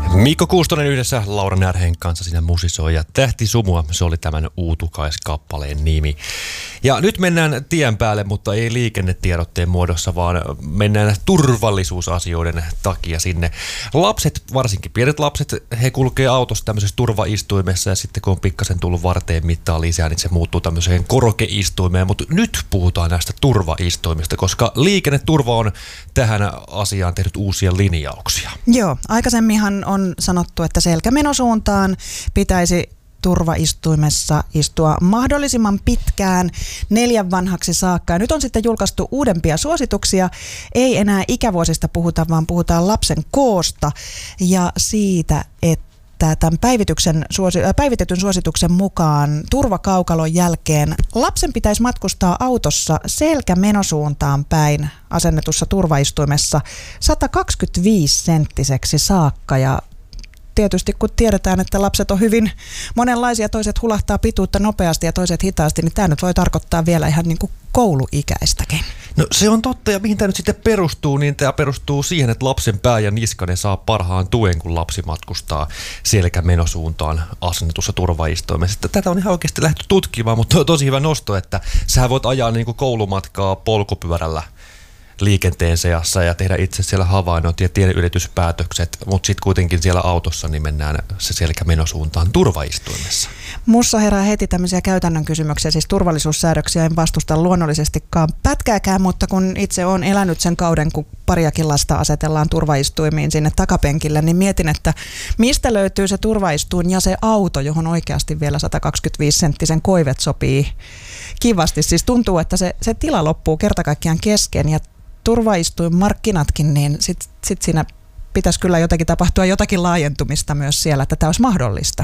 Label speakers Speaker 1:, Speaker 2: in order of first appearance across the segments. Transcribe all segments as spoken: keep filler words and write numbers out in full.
Speaker 1: Mikko Kuustonen yhdessä Laura Närheen kanssa siinä musisoi ja Tähti Sumua, se oli tämän Uutukaiskappaleen nimi. Ja nyt mennään tien päälle, mutta ei liikennetiedotteen muodossa, vaan mennään turvallisuusasioiden takia sinne. Lapset, varsinkin pienet lapset, he kulkee autossa tämmöisessä turvaistuimessa ja sitten kun on pikkasen tullut varteen mittaa lisää, niin se muuttuu tämmöiseen korokeistuimeen. Mutta nyt puhutaan näistä turvaistuimista, koska liikenneturva on tähän asiaan tehnyt uusia linjauksia.
Speaker 2: Joo, aikaisemminhan on sanottu, että selkämenosuuntaan pitäisi turvaistuimessa istua mahdollisimman pitkään neljän vanhaksi saakka. Ja nyt on sitten julkaistu uudempia suosituksia. Ei enää ikävuosista puhuta, vaan puhutaan lapsen koosta ja siitä, että tämän päivityksen, päivitetyn suosituksen mukaan turvakaukalon jälkeen lapsen pitäisi matkustaa autossa selkämenosuuntaan päin asennetussa turvaistuimessa sata kaksikymmentäviisi senttiseksi saakka. Ja tietysti kun tiedetään, että lapset on hyvin monenlaisia, toiset hulahtaa pituutta nopeasti ja toiset hitaasti, niin tämä nyt voi tarkoittaa vielä ihan niin kuin kouluikäistäkin.
Speaker 1: No se on totta, ja mihin tämä nyt sitten perustuu, niin tämä perustuu siihen, että lapsen pää ja niskanen saa parhaan tuen, kun lapsi matkustaa selkämenosuuntaan asennetussa turvaistuimessa. Tätä on ihan oikeasti lähdetty tutkimaan, mutta on tosi hyvä nosto, että sä voit ajaa niin kuin koulumatkaa polkupyörällä liikenteen seassa ja tehdä itse siellä havainnot ja tieylityspäätökset, mutta sitten kuitenkin siellä autossa niin mennään se selkämenosuuntaan turvaistuimessa.
Speaker 2: Mussa herää heti tämmöisiä käytännön kysymyksiä, siis turvallisuussäädöksiä en vastusta luonnollisestikaan pätkääkään, mutta kun itse olen elänyt sen kauden, kun pariakin lasta asetellaan turvaistuimiin sinne takapenkille, niin mietin, että mistä löytyy se turvaistuin ja se auto, johon oikeasti vielä sata kaksikymmentäviisi senttisen koivet sopii kivasti. Siis tuntuu, että se, se tila loppuu kerta kaikkiaan kesken ja turvaistuin markkinatkin, niin sitten sit siinä pitäisi kyllä jotenkin tapahtua jotakin laajentumista myös siellä, että tämä olisi mahdollista.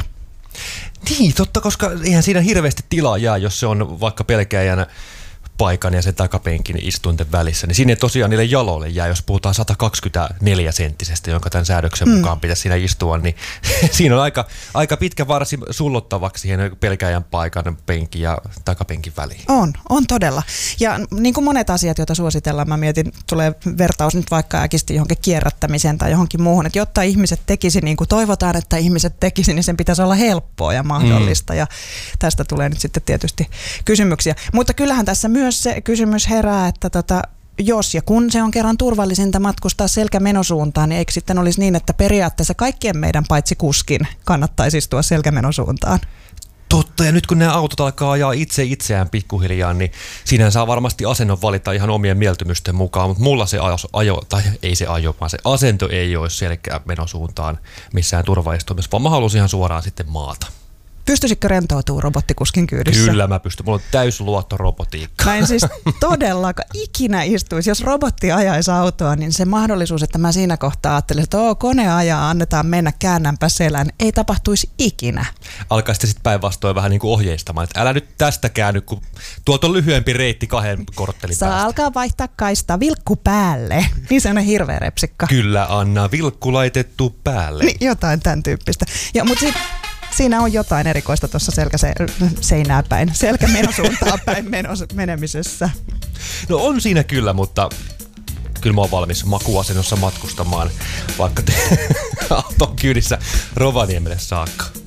Speaker 1: Niin, totta, koska eihän siinä hirveästi tilaa jää, jos se on vaikka pelkäjänä paikan ja sen takapenkin istuinten välissä, niin sinne tosiaan niille jaloille jää, jos puhutaan sata kaksikymmentäneljä senttisestä, jonka tämän säädöksen mm. mukaan pitäisi siinä istua, niin siinä on aika, aika pitkä varsi sullottavaksi siihen pelkäjän paikan penkin ja takapenkin väliin.
Speaker 2: On, on todella. Ja niin kuin monet asiat, joita suositellaan, mä mietin, tulee vertaus nyt vaikka äkisti johonkin kierrättämiseen tai johonkin muuhun, että jotta ihmiset tekisi niin kuin toivotaan, että ihmiset tekisi, niin sen pitäisi olla helppoa ja mahdollista, mm. ja tästä tulee nyt sitten tietysti kysymyksiä. Mutta kyllähän tässä myös Myös se kysymys herää, että tota, jos ja kun se on kerran turvallisinta matkustaa selkämenosuuntaan, niin eikö sitten olisi niin, että periaatteessa kaikkien meidän paitsi kuskin kannattaisi istua selkämenosuuntaan?
Speaker 1: Totta, ja nyt kun nämä autot alkaa ajaa itse itseään pikkuhiljaa, niin siinä saa varmasti asennon valita ihan omien mieltymysten mukaan, mutta mulla se ajo, ajo tai ei se ajo, vaan se asento ei ole selkämenosuuntaan missään turvaistuimessa, vaan mä haluaisin ihan suoraan sitten maata.
Speaker 2: Pystyisikö rentoutumaan robottikuskin kyydissä?
Speaker 1: Kyllä mä pystyn. Mulla on täys luotto robotiikkaan.
Speaker 2: Mä en siis todellakaan ikinä istuisi. Jos robotti ajaisi autoa, niin se mahdollisuus, että mä siinä kohtaa ajattelisin, että oo, kone ajaa, annetaan mennä, käännänpä selän, ei tapahtuisi ikinä.
Speaker 1: Alkaisi sitten päinvastoin vähän niin kuin ohjeistamaan, että älä nyt tästä käänny, kun tuolta on lyhyempi reitti kahden korttelin
Speaker 2: Saa
Speaker 1: päästä.
Speaker 2: alkaa vaihtaa kaistaa, vilkku päälle. Niin se on hirveä repsikka.
Speaker 1: Kyllä, Anna, vilkku laitettu päälle.
Speaker 2: Niin, jotain tämän tyyppistä. Ja, mutta sit siinä on jotain erikoista tuossa selkäseinää päin, selkämenosuuntaan päin menos, menemisessä.
Speaker 1: No on siinä kyllä, mutta kyllä mä oon valmis makuasennossa matkustamaan vaikka auton kyydissä Rovaniemelle saakka.